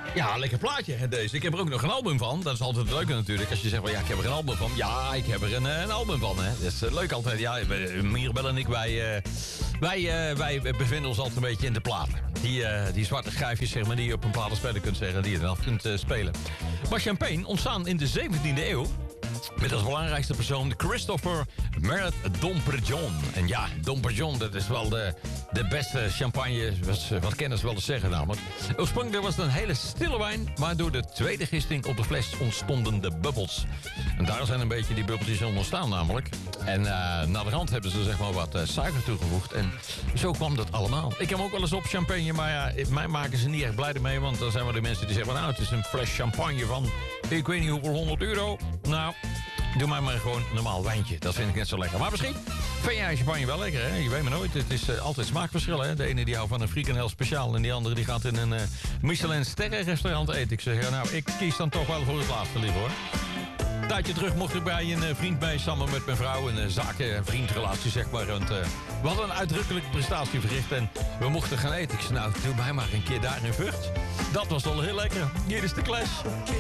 Ja, lekker plaatje hè, deze. Ik heb er ook nog een album van. Dat is altijd het leuke natuurlijk. Als je zegt, well, ja, ik heb er een album van. Ja, ik heb er een album van. Hè. Dat is leuk altijd. Ja, Mirabel en ik, wij bevinden ons altijd een beetje in de platen. Die zwarte schijfjes, zeg maar, die je op een platenspeler kunt zeggen. Die je dan af kunt spelen. Maar Champagne ontstaan in de 17e eeuw. Met als belangrijkste persoon Christopher Merritt Domperjon. En ja, Domperjon, dat is wel de beste champagne, wat kenners wel eens zeggen namelijk. Oorspronkelijk was het een hele stille wijn, maar door de tweede gisting op de fles ontstonden de bubbels. En daar zijn een beetje die bubbeltjes ontstaan namelijk. En naar de rand hebben ze zeg maar wat suiker toegevoegd. En zo kwam dat allemaal. Ik heb hem ook wel eens op champagne, maar ja, mij maken ze niet echt blij mee. Want dan zijn wel de mensen die zeggen, nou, het is een fles champagne van, ik weet niet hoeveel, €100. Nou, doe mij maar gewoon een normaal wijntje. Dat vind ik net zo lekker. Maar misschien vind jij champagne wel lekker, hè? Je weet maar nooit. Het is altijd smaakverschil, hè? De ene die houdt van een frikandel speciaal en die andere die gaat in een Michelin sterrenrestaurant eten. Ik zeg, ja, nou, ik kies dan toch wel voor het laatste liever, hoor. Een tijdje terug mocht ik bij een vriend mee, samen met mijn vrouw, een zaken- en vriendrelatie, zeg maar. Want we hadden een uitdrukkelijke prestatie verricht en we mochten gaan eten. Ik zei, nou, doe mij maar een keer daar in Vught. Dat was wel heel lekker. Hier is de Clash.